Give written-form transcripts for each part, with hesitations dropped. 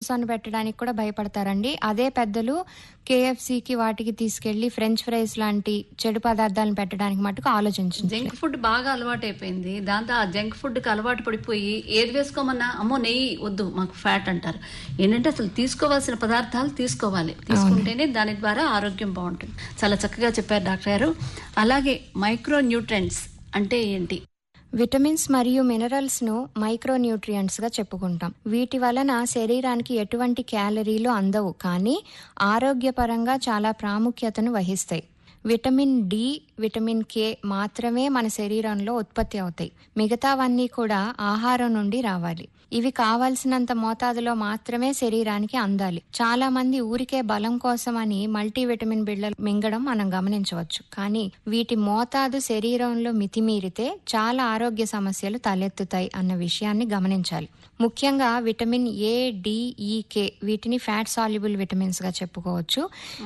One పెట్టడానికి కూడా భయపడతారండి. అదే పెద్దలు KFCకి వాటికి తీసుకెళ్లి ఫ్రెంచ్ ఫ్రైస్ లాంటి చెడు పదార్థాలను పెట్టడానికి మటుకు ఆలోచించండి. జంక్ ఫుడ్ బాగా అలవాటు అయిపోయింది. దాంతో ఆ జంక్ ఫుడ్ కి అలవాటు పడిపోయి ఏది వేసుకోమన్నా అమ్మో నెయ్యి వద్దు మాకు ఫ్యాట్ అంటారు. ఏంటంటే అసలు తీసుకోవాల్సిన పదార్థాలు తీసుకోవాలి, తీసుకుంటేనే దాని ద్వారా ఆరోగ్యం బాగుంటుంది. చాలా చక్కగా చెప్పారు డాక్టర్ గారు. అలాగే మైక్రో న్యూట్రియంట్స్ అంటే ఏంటి? విటమిన్స్ మరియు మినరల్స్ ను మైక్రో న్యూట్రియంట్స్ గా చెప్పుకుంటాం. వీటి వలన శరీరానికి ఎటువంటి క్యాలరీలు అందవు, కానీ ఆరోగ్యపరంగా చాలా ప్రాముఖ్యతను వహిస్తాయి. విటమిన్ డి, విటమిన్ కే మాత్రమే మన శరీరంలో ఉత్పత్తి అవుతాయి. మిగతావన్నీ కూడా ఆహారం నుండి రావాలి. ఇవి కావాల్సినంత మోతాదులో మాత్రమే శరీరానికి అందాలి. చాలా మంది ఊరికే బలం కోసం అని మల్టీవిటమిన్ బిళ్ళలు మింగడం మనం గమనించవచ్చు. కానీ వీటి మోతాదు శరీరంలో మితిమీరితే చాలా ఆరోగ్య సమస్యలు తలెత్తుతాయి అన్న విషయాన్ని గమనించాలి. ముఖ్యంగా విటమిన్ ఏ, డి, ఈ, కే వీటిని ఫ్యాట్ సాల్యుబుల్ విటమిన్స్ గా చెప్పుకోవచ్చు.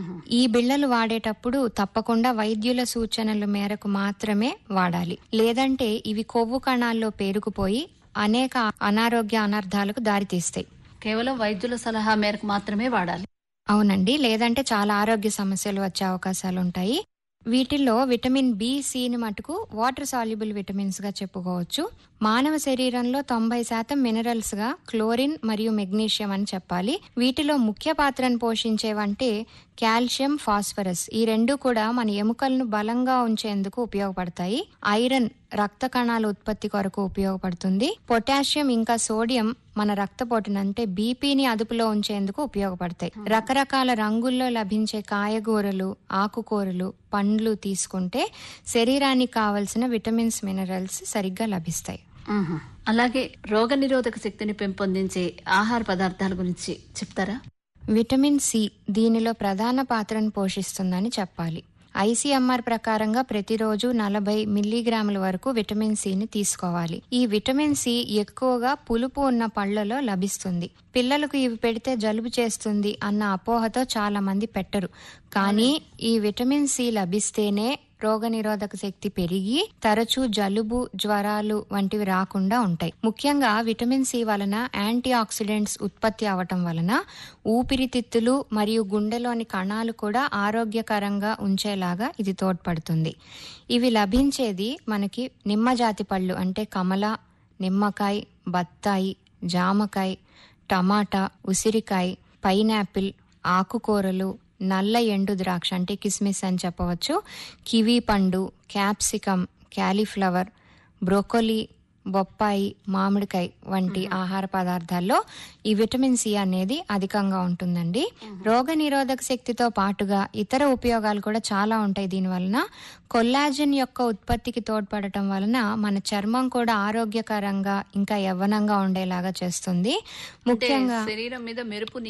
ఈ బిళ్ళలు వాడేటప్పుడు తప్పకుండా వైద్యుల సూచనల మేరకు మాత్రమే వాడాలి. లేదంటే ఇవి కొవ్వు కణాల్లో పేరుకుపోయి అనేక అనారోగ్య అనర్థాలకు దారితీస్తాయి. కేవలం వైద్యుల సలహా మేరకు మాత్రమే వాడాలి. అవునండి, లేదంటే చాలా ఆరోగ్య సమస్యలు వచ్చే అవకాశాలు ఉంటాయి. వీటిల్లో విటమిన్ బి, సిని మటుకు వాటర్ సాల్యుబుల్ విటమిన్స్ గా చెప్పుకోవచ్చు. మానవ శరీరంలో 90% మినరల్స్ గా క్లోరిన్ మరియు మెగ్నీషియం అని చెప్పాలి. వీటిలో ముఖ్య పాత్రను పోషించేవంటే కాల్షియం, ఫాస్ఫరస్. ఈ రెండు కూడా మన ఎముకలను బలంగా ఉంచేందుకు ఉపయోగపడతాయి. ఐరన్ రక్త కణాల ఉత్పత్తి కొరకు ఉపయోగపడుతుంది. పొటాషియం ఇంకా సోడియం మన రక్తపోటును అంటే బీపీని అదుపులో ఉంచేందుకు ఉపయోగపడతాయి. రకరకాల రంగుల్లో లభించే కాయగూరలు, ఆకుకూరలు, పండ్లు తీసుకుంటే శరీరానికి కావలసిన విటమిన్స్, మినరల్స్ సరిగ్గా లభిస్తాయి. అలాగే రోగ నిరోధక శక్తిని పెంపొందించే ఆహార పదార్థాల గురించి చెప్తారా? విటమిన్ సి దీనిలో ప్రధాన పాత్రను పోషిస్తుందని చెప్పాలి. ICMR ప్రకారంగా ప్రతిరోజు 40 మిల్లీగ్రాముల వరకు విటమిన్ సిని తీసుకోవాలి. ఈ విటమిన్ సి ఎక్కువగా పులుపు ఉన్న పళ్లలో లభిస్తుంది. పిల్లలకు ఇవి పెడితే జలుబు చేస్తుంది అన్న అపోహతో చాలా మంది పెట్టరు. కానీ ఈ విటమిన్ సి లభిస్తేనే రోగనిరోధక శక్తి పెరిగి తరచూ జలుబు, జ్వరాలు వంటివి రాకుండా ఉంటాయి. ముఖ్యంగా విటమిన్ సి వలన యాంటీ ఆక్సిడెంట్స్ ఉత్పత్తి అవటం వలన ఊపిరితిత్తులు మరియు గుండెలోని కణాలు కూడా ఆరోగ్యకరంగా ఉంచేలాగా ఇది తోడ్పడుతుంది. ఇవి లభించేది మనకి నిమ్మజాతి పళ్ళు అంటే కమల, నిమ్మకాయ, బత్తాయి, జామకాయ, టమాటా, ఉసిరికాయ, పైనాపిల్, ఆకుకూరలు, నల్ల ఎండు ద్రాక్ష అంటే కిస్మిస్ అని చెప్పవచ్చు, కివీ పండు, క్యాప్సికమ్, క్యాలీఫ్లవర్, బ్రోకోలీ, బొప్పాయి, మామిడికాయ వంటి ఆహార పదార్థాల్లో ఈ విటమిన్ సి అనేది అధికంగా ఉంటుందండి. రోగ నిరోధక శక్తితో పాటుగా ఇతర ఉపయోగాలు కూడా చాలా ఉంటాయి. దీని వలన కొల్లాజన్ యొక్క ఉత్పత్తికి తోడ్పడటం వలన మన చర్మం కూడా ఆరోగ్యకరంగా ఇంకా యవ్వనంగా ఉండేలాగా చేస్తుంది. ముఖ్యంగా శరీరం మీద మెరుపుని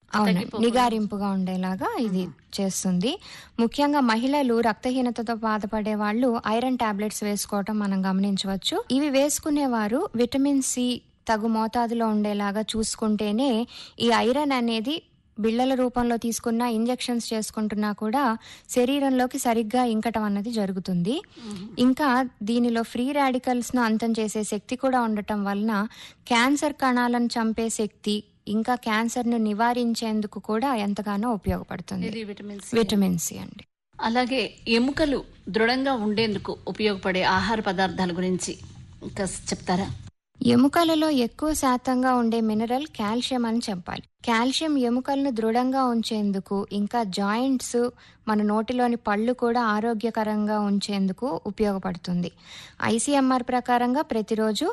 నిగారింపుగా ఉండేలాగా ఇది చేస్తుంది. ముఖ్యంగా మహిళలు రక్తహీనతతో బాధపడే వాళ్ళు ఐరన్ టాబ్లెట్స్ వేసుకోవటం మనం గమనించవచ్చు. ఇవి వేసుకునేవారు విటమిన్ సి తగు మోతాదులో ఉండేలాగా చూసుకుంటేనే ఈ ఐరన్ అనేది బిళ్ళల రూపంలో తీసుకున్నా, ఇంజెక్షన్స్ చేసుకుంటున్నా కూడా శరీరంలోకి సరిగ్గా ఇంకటం అన్నది జరుగుతుంది. ఇంకా దీనిలో ఫ్రీ రాడికల్స్ ను అంతం చేసే శక్తి కూడా ఉండటం వలన క్యాన్సర్ కణాలను చంపే శక్తి, ఇంకా క్యాన్సర్ ను నివారించేందుకు కూడా ఎంతగానో ఉపయోగపడుతుంది విటమిన్ సి అండి. అలాగే ఎముకలు దృఢంగా ఉండేందుకు ఉపయోగపడే ఆహార పదార్థాల గురించి ఇంకా చెప్తారా? ఎముకలలో ఎక్కువ శాతంగా ఉండే మినరల్ కాల్షియం అని చెప్పాలి. కాల్షియం ఎముకలను దృఢంగా ఉంచేందుకు, ఇంకా జాయింట్స్, మన నోటిలోని పళ్ళు కూడా ఆరోగ్యకరంగా ఉంచేందుకు ఉపయోగపడుతుంది. ICMR ప్రకారంగా ప్రతిరోజు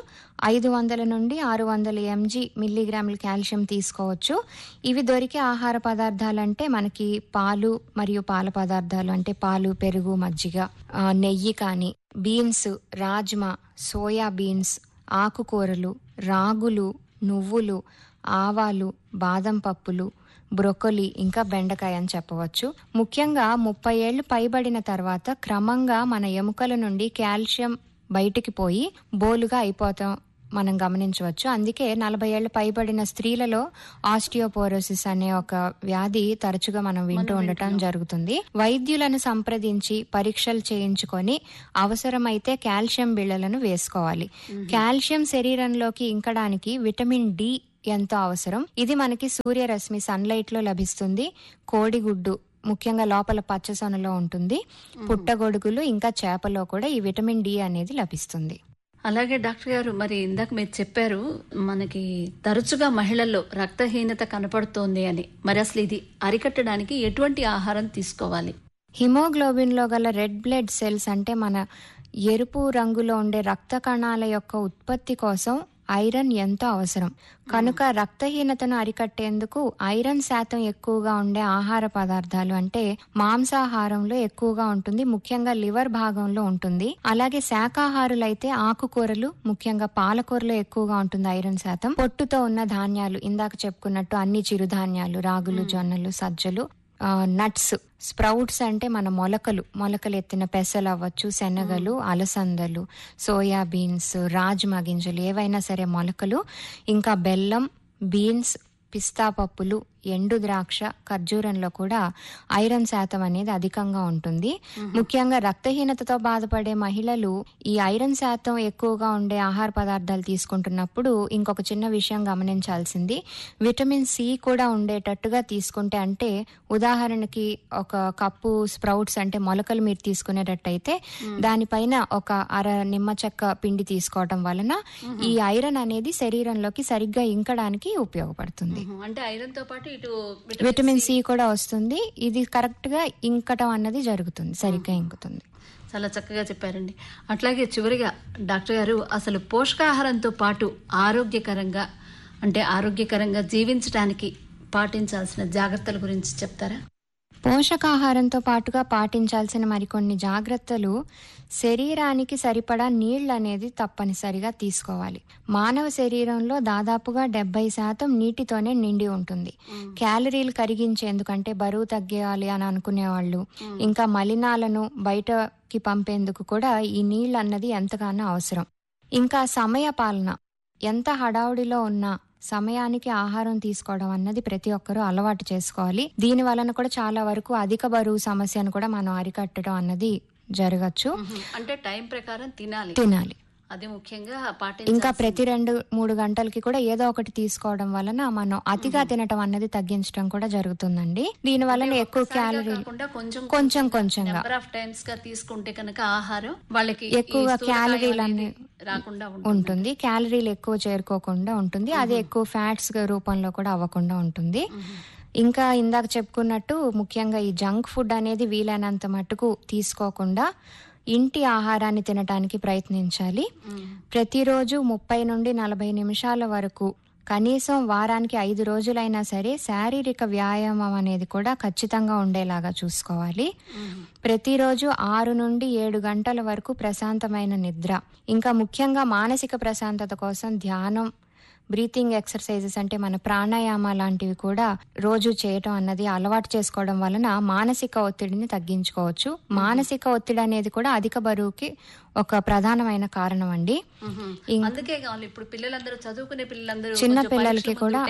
500 నుండి 600 mg మిల్లీగ్రాముల కాల్షియం తీసుకోవచ్చు. ఇవి దొరికే ఆహార పదార్థాలంటే మనకి పాలు మరియు పాల పదార్థాలు అంటే పాలు, పెరుగు, మజ్జిగ, నెయ్యి కానీ, బీన్స్, రాజ్మా, సోయా బీన్స్, ఆకుకూరలు, రాగులు, నువ్వులు, ఆవాలు, బాదం పప్పులు, బ్రొకోలీ, ఇంకా బెండకాయ అని చెప్పవచ్చు. ముఖ్యంగా 30 ఏళ్లు పైబడిన తర్వాత క్రమంగా మన ఎముకల నుండి కాల్షియం బయటికి పోయి బోలుగా అయిపోతాం మనం గమనించవచ్చు. అందుకే 40 ఏళ్లు పైబడిన స్త్రీలలో ఆస్టియోపోరోసిస్ అనే ఒక వ్యాధి తరచుగా మనం వింటూ ఉండటం జరుగుతుంది. వైద్యులను సంప్రదించి పరీక్షలు చేయించుకొని అవసరమైతే కాల్షియం బిళ్ళలను వేసుకోవాలి. కాల్షియం శరీరంలోకి ఇంకడానికి విటమిన్ డి ఎంతో అవసరం. ఇది మనకి సూర్యరశ్మి సన్లైట్ లో లభిస్తుంది. కోడిగుడ్డు ముఖ్యంగా లోపల పచ్చసొనలో ఉంటుంది. పుట్టగొడుగులు ఇంకా చేపలో కూడా ఈ విటమిన్ డి అనేది లభిస్తుంది. అలాగే డాక్టర్ గారు, మరి ఇందాక మీరు చెప్పారు మనకి తరచుగా మహిళల్లో రక్తహీనత కనపడుతోంది అని. మరి అసలు ఇది అరికట్టడానికి ఎటువంటి ఆహారం తీసుకోవాలి? హిమోగ్లోబిన్ లో గల రెడ్ బ్లడ్ సెల్స్ అంటే మన ఎరుపు రంగులో ఉండే రక్త కణాల యొక్క ఉత్పత్తి కోసం ఐరన్ ఎంతో అవసరం. కనుక రక్తహీనతను అరికట్టేందుకు ఐరన్ శాతం ఎక్కువగా ఉండే ఆహార పదార్థాలు అంటే మాంసాహారంలో ఎక్కువగా ఉంటుంది, ముఖ్యంగా లివర్ భాగంలో ఉంటుంది. అలాగే శాకాహారులైతే ఆకుకూరలు, ముఖ్యంగా పాలకూరలో ఎక్కువగా ఉంటుంది ఐరన్ శాతం. పొట్టుతో ఉన్న ధాన్యాలు, ఇందాక చెప్పుకున్నట్టు అన్ని చిరుధాన్యాలు, రాగులు, జొన్నలు, సజ్జలు, నట్స్, స్ప్రౌట్స్ అంటే మన మొలకలు ఎత్తిన పెసలు అవ్వచ్చు, శనగలు, అలసందలు, సోయాబీన్స్, రాజ్మా గింజలు, ఏవైనా సరే మొలకలు, ఇంకా బెల్లం, బీన్స్, పిస్తా పప్పులు, ఎండు ద్రాక్ష, ఖర్జూరంలో కూడా ఐరన్ శాతం అనేది అధికంగా ఉంటుంది. ముఖ్యంగా రక్తహీనతతో బాధపడే మహిళలు ఈ ఐరన్ శాతం ఎక్కువగా ఉండే ఆహార పదార్థాలు తీసుకుంటున్నప్పుడు ఇంకొక చిన్న విషయం గమనించాల్సింది, విటమిన్ సి కూడా ఉండేటట్టుగా తీసుకుంటే, అంటే ఉదాహరణకి ఒక కప్పు స్ప్రౌట్స్ అంటే మొలకలు మీరు తీసుకునేటట్టయితే దానిపైన ఒక అర నిమ్మ చెక్క పిండి తీసుకోవడం వలన ఈ ఐరన్ అనేది శరీరంలోకి సరిగ్గా ఇంకడానికి ఉపయోగపడుతుంది. అంటే ఐరన్ తో పాటు ఇటు విటమిన్ సి కూడా వస్తుంది. ఇది కరెక్ట్ గా ఇంకటం అన్నది జరుగుతుంది, సరిగ్గా ఇంకుతుంది. చాలా చక్కగా చెప్పారండి. అట్లాగే చివరిగా డాక్టర్ గారు, అసలు పోషకాహారంతో పాటు ఆరోగ్యకరంగా జీవించడానికి పాటించాల్సిన జాగ్రత్తల గురించి చెప్తారా? పోషకాహారంతో పాటుగా పాటించాల్సిన మరికొన్ని జాగ్రత్తలు, శరీరానికి సరిపడా నీళ్లు అనేది తప్పనిసరిగా తీసుకోవాలి. మానవ శరీరంలో దాదాపుగా 70% నీటితోనే నిండి ఉంటుంది. క్యాలరీలు కరిగించేందుకంటే, బరువు తగ్గాలి అని అనుకునే వాళ్ళు, ఇంకా మలినాలను బయటకి పంపేందుకు కూడా ఈ నీళ్ళు అన్నది ఎంతగానో అవసరం. ఇంకా సమయ పాలన, ఎంత హడావుడిలో ఉన్నా సమయానికి ఆహారం తీసుకోవడం అన్నది ప్రతి ఒక్కరూ అలవాటు చేసుకోవాలి. దీని వలన కూడా చాలా వరకు అధిక బరువు సమస్యను కూడా మనం అరికట్టడం అన్నది జరగచ్చు. అంటే టైం ప్రకారం తినాలి. అది ముఖ్యంగా ఇంకా ప్రతి 2-3 గంటలకి కూడా ఏదో ఒకటి తీసుకోవడం వలన మనం అతిగా తినటం అన్నది తగ్గించడం కూడా జరుగుతుందండి. దీని వలన ఎక్కువ క్యాలరీలు కొంచెంగా తీసుకుంటే కనుక ఆహారం వాళ్ళకి ఎక్కువ క్యాలరీలు అన్ని రాకుండా ఉంటుంది, క్యాలరీలు ఎక్కువ చేరుకోకుండా ఉంటుంది, అది ఎక్కువ ఫ్యాట్స్ రూపంలో కూడా అవ్వకుండా ఉంటుంది. ఇంకా ఇందాక చెప్పుకున్నట్టు ముఖ్యంగా ఈ జంక్ ఫుడ్ అనేది వీలైనంత మటుకు తీసుకోకుండా ఇంటి ఆహారాన్ని తినటానికి ప్రయత్నించాలి. ప్రతిరోజు 30 నుండి 40 నిమిషాల వరకు, కనీసం వారానికి 5 రోజులైనా సరే శారీరక వ్యాయామం అనేది కూడా ఖచ్చితంగా ఉండేలాగా చూసుకోవాలి. ప్రతిరోజు 6 నుండి 7 గంటల వరకు ప్రశాంతమైన నిద్ర, ఇంకా ముఖ్యంగా మానసిక ప్రశాంతత కోసం ధ్యానం, బ్రీతింగ్ ఎక్సర్సైజెస్ అంటే మన ప్రాణాయామ లాంటివి కూడా రోజు చేయటం అన్నది అలవాటు చేసుకోవడం వలన మానసిక ఒత్తిడిని తగ్గించుకోవచ్చు. మానసిక ఒత్తిడి అనేది కూడా అధిక బరువుకి ఒక ప్రధానమైన కారణం అండి. అందుకే ఇప్పుడు పిల్లలందరూ చదువుకునే పిల్లలందరూ చిన్న పిల్లలకి కూడా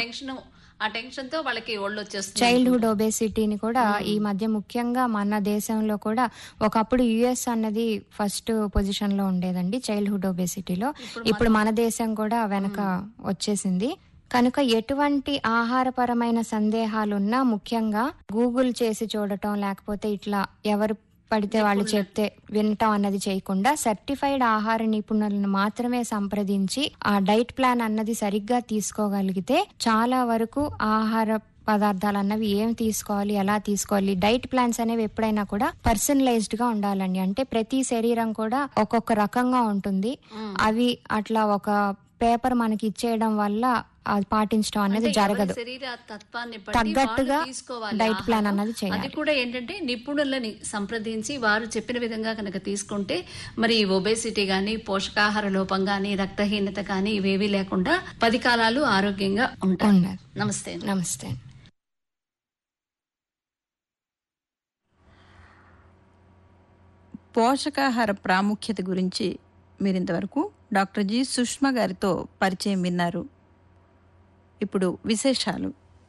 ఆ టెన్షన్ తో వాళ్ళకి ఒళ్ళు వచ్చేస్తుంది. చైల్డ్హుడ్ ఒబేసిటీని కూడా ఈ మధ్య ముఖ్యంగా మన దేశంలో కూడా, ఒకప్పుడు యుఎస్ అన్నది ఫస్ట్ పొజిషన్ లో ఉండేదండి చైల్డ్హుడ్ ఒబేసిటీలో, ఇప్పుడు మన దేశం కూడా వెనక వచ్చేసింది. కనుక ఎటువంటి ఆహారపరమైన సందేహాలున్నా ముఖ్యంగా గూగుల్ చేసి చూడటం, లేకపోతే ఇట్లా ఎవరు పడితే వాళ్ళు చెప్తే వినటం అన్నది చేయకుండా సర్టిఫైడ్ ఆహార నిపుణులను మాత్రమే సంప్రదించి ఆ డైట్ ప్లాన్ అన్నది సరిగ్గా తీసుకోగలిగితే చాలా వరకు ఆహార పదార్థాలు అన్నవి ఏం తీసుకోవాలి, ఎలా తీసుకోవాలి, డైట్ ప్లాన్స్ అనేవి ఎప్పుడైనా కూడా పర్సనలైజ్డ్ గా ఉండాలండి. అంటే ప్రతి శరీరం కూడా ఒక్కొక్క రకంగా ఉంటుంది. అవి అట్లా ఒక పేపర్ మనకి ఇచ్చేయడం వల్ల అది పాటించడం అనేది జరగదు. తగ్గట్టుగా డైట్ ప్లాన్ అన్నది చేయాలి. అది కూడా ఏంటంటే నిపుణులని సంప్రదించి వారు చెప్పిన విధంగా కనుక తీసుకుంటే మరి ఒబేసిటీ గానీ, పోషకాహార లోపం గానీ, రక్తహీనత గానీ ఇవేవి లేకుండా 10 కాలాలు ఆరోగ్యంగా ఉంటారు. నమస్తే. పోషకాహార ప్రాముఖ్యత గురించి మీరింతవరకు డాక్టర్ జి సుష్మా గారితో పరిచయం విన్నారు. ఇప్పుడు విశేషాలు.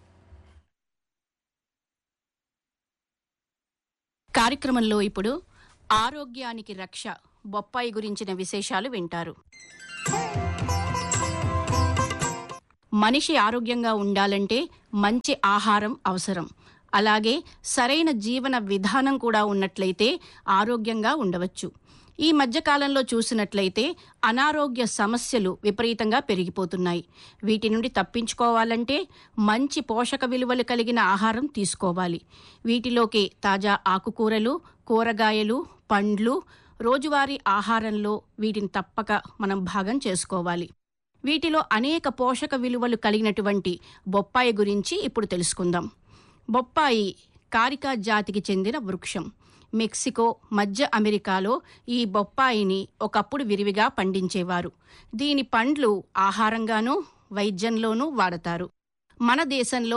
కార్యక్రమంలో ఇప్పుడు ఆరోగ్యానికి రక్ష బొప్పాయి గురించిన విశేషాలు వింటారు. మనిషి ఆరోగ్యంగా ఉండాలంటే మంచి ఆహారం అవసరం. అలాగే సరైన జీవన విధానం కూడా ఉన్నట్లయితే ఆరోగ్యంగా ఉండవచ్చు. ఈ మధ్యకాలంలో చూసినట్లయితే అనారోగ్య సమస్యలు విపరీతంగా పెరిగిపోతున్నాయి. వీటి నుండి తప్పించుకోవాలంటే మంచి పోషక విలువలు కలిగిన ఆహారం తీసుకోవాలి. వీటిలోకి తాజా ఆకుకూరలు, కూరగాయలు, పండ్లు రోజువారీ ఆహారంలో వీటిని తప్పక మనం భాగం చేసుకోవాలి. వీటిలో అనేక పోషక విలువలు కలిగినటువంటి బొప్పాయి గురించి ఇప్పుడు తెలుసుకుందాం. బొప్పాయి కారికా జాతికి చెందిన వృక్షం. మెక్సికో, మధ్య అమెరికాలో ఈ బొప్పాయిని ఒకప్పుడు విరివిగా పండించేవారు. దీని పండ్లు ఆహారంగానూ వైద్యంలోనూ వాడతారు. మన దేశంలో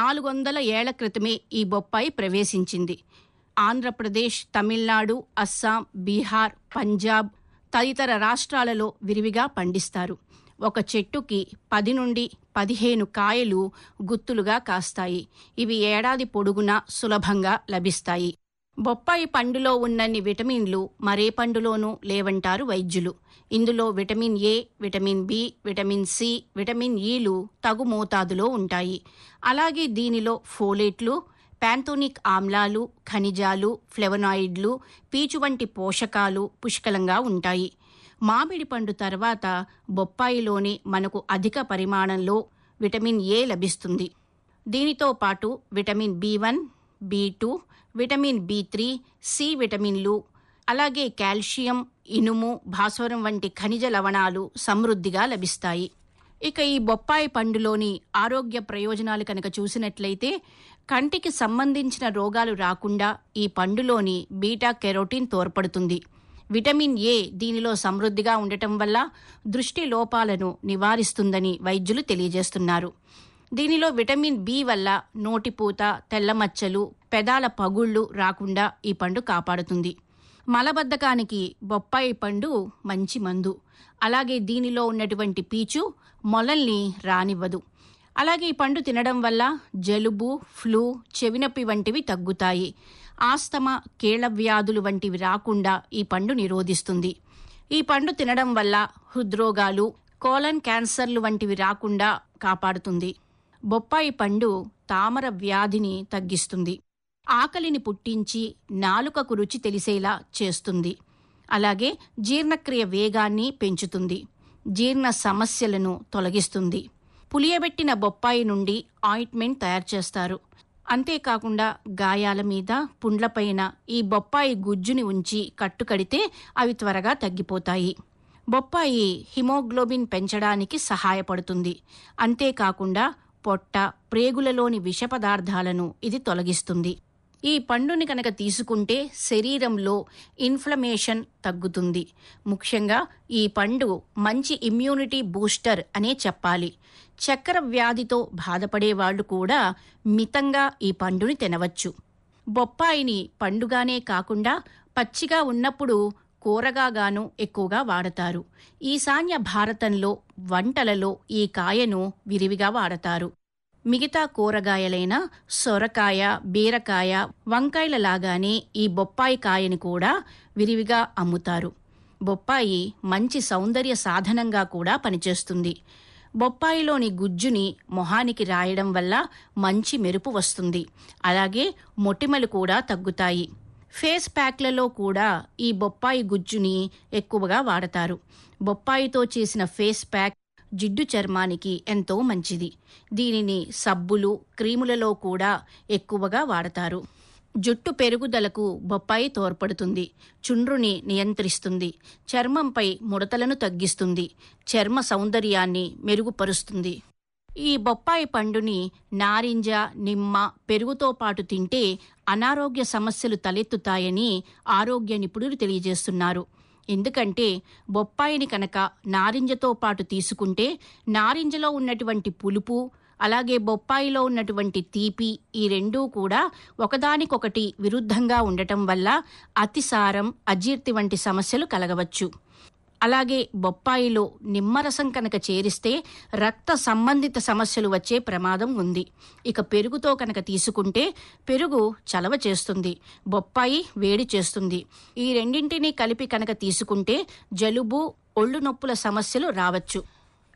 400 ఏళ్ల క్రితమే ఈ బొప్పాయి ప్రవేశించింది. ఆంధ్రప్రదేశ్, తమిళనాడు, అస్సాం, బీహార్, పంజాబ్ తదితర రాష్ట్రాలలో విరివిగా పండిస్తారు. ఒక చెట్టుకి 10 నుండి 15 కాయలు గుత్తులుగా కాస్తాయి. ఇవి ఏడాది పొడుగునా సులభంగా లభిస్తాయి. బొప్పాయి పండులో ఉన్నన్ని విటమిన్లు మరే పండులోనూ లేవంటారు వైద్యులు. ఇందులో vitamin A, vitamin B, vitamin C, vitamin ఈలు తగు మోతాదులో ఉంటాయి. అలాగే దీనిలో ఫోలేట్లు, ప్యాంథోనిక్ ఆమ్లాలు, ఖనిజాలు, ఫ్లెవనాయిడ్లు, పీచు వంటి పోషకాలు పుష్కలంగా ఉంటాయి. మామిడి పండు తర్వాత బొప్పాయిలోనే మనకు అధిక పరిమాణంలో విటమిన్ ఏ లభిస్తుంది. దీనితో పాటు విటమిన్ బి1, బి2, విటమిన్ బి3, సి విటమిన్లు, అలాగే కాల్షియం, ఇనుము, భాస్వరం వంటి ఖనిజ లవణాలు సమృద్ధిగా లభిస్తాయి. ఇక ఈ బొప్పాయి పండులోని ఆరోగ్య ప్రయోజనాలు కనుక చూసినట్లయితే కంటికి సంబంధించిన రోగాలు రాకుండా ఈ పండులోని బీటా కెరోటిన్ తోడ్పడుతుంది. విటమిన్ ఏ దీనిలో సమృద్ధిగా ఉండటం వల్ల దృష్టి లోపాలను నివారిస్తుందని వైద్యులు తెలియజేస్తున్నారు. దీనిలో విటమిన్ బి వల్ల నోటిపూత, తెల్లమచ్చలు, పెదాల పగుళ్లు రాకుండా ఈ పండు కాపాడుతుంది. మలబద్ధకానికి బొప్పాయి పండు మంచి మందు. అలాగే దీనిలో ఉన్నటువంటి పీచు మొలల్ని రానివ్వదు. అలాగే ఈ పండు తినడం వల్ల జలుబు, ఫ్లూ, చెవినొప్పి వంటివి తగ్గుతాయి. ఆస్తమా, కీళ్ల వ్యాధులు వంటివి రాకుండా ఈ పండు నిరోధిస్తుంది. ఈ పండు తినడం వల్ల హృద్రోగాలు, కోలన్ క్యాన్సర్లు వంటివి రాకుండా కాపాడుతుంది. బొప్పాయి పండు తామర వ్యాధిని తగ్గిస్తుంది. ఆకలిని పుట్టించి నాలుకకు రుచి తెలిసేలా చేస్తుంది. అలాగే జీర్ణక్రియ వేగాన్ని పెంచుతుంది. జీర్ణ సమస్యలను తొలగిస్తుంది. పులియబెట్టిన బొప్పాయి నుండి ఆయింట్మెంట్ తయారు చేస్తారు. అంతేకాకుండా గాయాల మీద, పుండ్లపైన ఈ బొప్పాయి గుజ్జుని ఉంచి కట్టుకడితే అవి త్వరగా తగ్గిపోతాయి. బొప్పాయి హిమోగ్లోబిన్ పెంచడానికి సహాయపడుతుంది. అంతేకాకుండా పొట్ట, ప్రేగులలోని విష పదార్థాలను ఇది తొలగిస్తుంది. ఈ పండుని కనుక తీసుకుంటే శరీరంలో ఇన్ఫ్లమేషన్ తగ్గుతుంది. ముఖ్యంగా ఈ పండు మంచి ఇమ్యూనిటీ బూస్టర్ అనే చెప్పాలి. చక్కెర వ్యాధితో బాధపడే వాళ్ళు కూడా మితంగా ఈ పండుని తినవచ్చు. బొప్పాయిని పండుగానే కాకుండా పచ్చిగా ఉన్నప్పుడు కూరగాగాను ఎక్కువగా వాడతారు. ఈశాన్య భారతంలో వంటలలో ఈ కాయను విరివిగా వాడతారు. మిగతా కూరగాయలైన సొరకాయ, బీరకాయ, వంకాయలలాగానే ఈ బొప్పాయి కాయని కూడా విరివిగా అమ్ముతారు. బొప్పాయి మంచి సౌందర్య సాధనంగా కూడా పనిచేస్తుంది. బొప్పాయిలోని గుజ్జుని మొహానికి రాయడం వల్ల మంచి మెరుపు వస్తుంది. అలాగే మొటిమలు కూడా తగ్గుతాయి. ఫేస్ ప్యాక్లలో కూడా ఈ బొప్పాయి గుజ్జుని ఎక్కువగా వాడతారు. బొప్పాయితో చేసిన ఫేస్ ప్యాక్ జిడ్డు చర్మానికి ఎంతో మంచిది. దీనిని సబ్బులు, క్రీములలో కూడా ఎక్కువగా వాడతారు. జుట్టు పెరుగుదలకు బొప్పాయి తోడ్పడుతుంది. చుండ్రుని నియంత్రిస్తుంది. చర్మంపై ముడతలను తగ్గిస్తుంది. చర్మ సౌందర్యాన్ని మెరుగుపరుస్తుంది. ఈ బొప్పాయి పండుని నారింజ, నిమ్మ, పెరుగుతో పాటు తింటే అనారోగ్య సమస్యలు తలెత్తుతాయని ఆరోగ్య నిపుణులు తెలియజేస్తున్నారు. ఎందుకంటే బొప్పాయిని కనుక నారింజతో పాటు తీసుకుంటే నారింజలో ఉన్నటువంటి పులుపు, అలాగే బొప్పాయిలో ఉన్నటువంటి తీపి, ఈ రెండూ కూడా ఒకదానికొకటి విరుద్ధంగా ఉండటం వల్ల అతిసారం, అజీర్తి వంటి సమస్యలు కలగవచ్చు. అలాగే బొప్పాయిలో నిమ్మరసం కనుక చేరిస్తే రక్త సంబంధిత సమస్యలు వచ్చే ప్రమాదం ఉంది. ఇక పెరుగుతో కనుక తీసుకుంటే పెరుగు చలవ చేస్తుంది, బొప్పాయి వేడి చేస్తుంది. ఈ రెండింటినీ కలిపి కనుక తీసుకుంటే జలుబు, ఒళ్ళు నొప్పుల సమస్యలు రావచ్చు.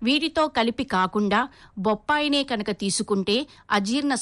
వీటితో కలిపి కాకుండా బొప్పాయినే కనుక తీసుకుంటే అజీర్ణ